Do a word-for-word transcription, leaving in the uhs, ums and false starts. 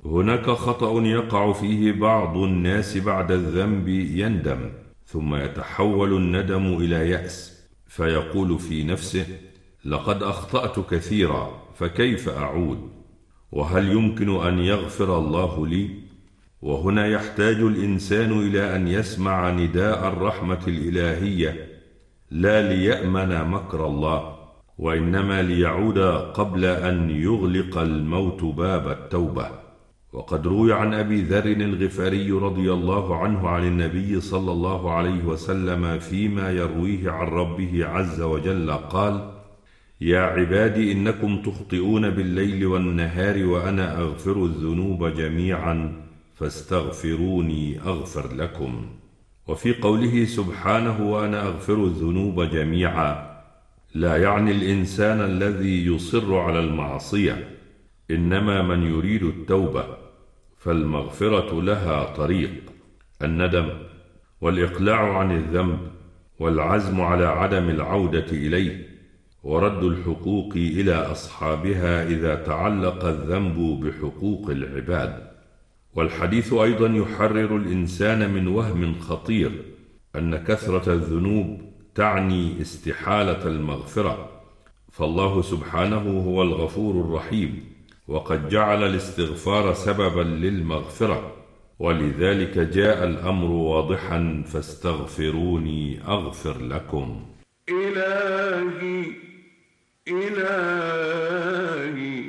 هناك خطأ يقع فيه بعض الناس بعد الذنب يندم، ثم يتحول الندم إلى يأس، فيقول في نفسه: لقد أخطأت كثيرا، فكيف أعود؟ وهل يمكن أن يغفر الله لي؟ وهنا يحتاج الإنسان إلى أن يسمع نداء الرحمة الإلهية، لا ليأمن مكر الله، وإنما ليعود قبل أن يغلق الموت باب التوبة. وقد روي عن أبي ذر الغفاري رضي الله عنه عن النبي صلى الله عليه وسلم فيما يرويه عن ربه عز وجل قال: يا عبادي إنكم تخطئون بالليل والنهار وأنا أغفر الذنوب جميعا فاستغفروني أغفر لكم. وفي قوله سبحانه وأنا أغفر الذنوب جميعا لا يعني الإنسان الذي يصر على المعصية، إنما من يريد التوبة، فالمغفرة لها طريق: الندم والإقلاع عن الذنب والعزم على عدم العودة إليه، ورد الحقوق إلى أصحابها إذا تعلق الذنب بحقوق العباد. والحديث أيضا يحرر الإنسان من وهم خطير أن كثرة الذنوب تعني استحالة المغفرة، فالله سبحانه هو الغفور الرحيم، وقد جعل الاستغفار سببا للمغفرة، ولذلك جاء الأمر واضحا: فاستغفروني أغفر لكم. إلهي إلهي